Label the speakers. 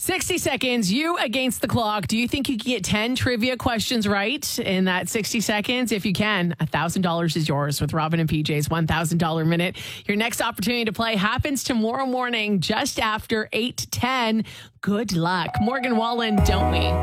Speaker 1: 60 seconds, you against the clock. Do you think you can get 10 trivia questions right in that 60 seconds? If you can, $1,000 is yours with Robin and PJ's $1,000 minute. Your next opportunity to play happens tomorrow morning just after 8:10. Good luck. Morgan Wallen, don't we?